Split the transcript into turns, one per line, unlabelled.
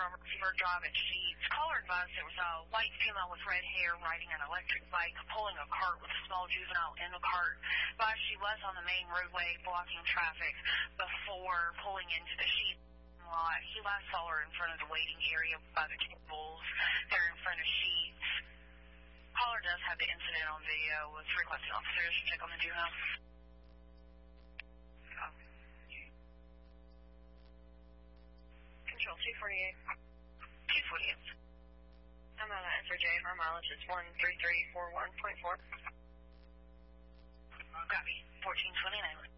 on Receiver Drive at Sheets. Caller advised there was a white female with red hair riding an electric bike, pulling a cart with a small juvenile in the cart. But she was on the main roadway blocking traffic before pulling into the Sheets lot. He last saw her in front of the waiting area by the tables there in front of Sheets. Caller does have the incident on video with requesting officers to check on the juvenile. Control 248. 248. I'm on answer J. Our mileage is 13341.4. Copy. 1429.